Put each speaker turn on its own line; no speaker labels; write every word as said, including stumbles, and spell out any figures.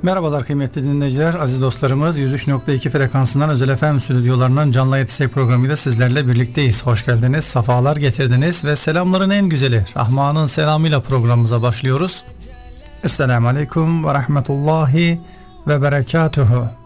Merhabalar kıymetli dinleyiciler, aziz dostlarımız. yüz üç nokta iki frekansından Özel F M stüdyolarından canlı yayın destek programıyla sizlerle birlikteyiz. Hoş geldiniz, safalar getirdiniz ve selamların en güzeli Rahman'ın selamıyla programımıza başlıyoruz. Esselamu Aleyküm ve Rahmetullahi ve Berekatuhu.